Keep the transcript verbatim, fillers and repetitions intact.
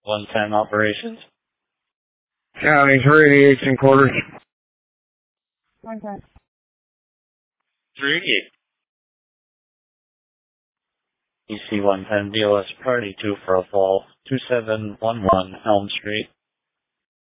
one ten operations. County three eighths and quarters. one ten. three eighty-eight. E C one ten D O S party two for a fall, two seven one one Elm Street.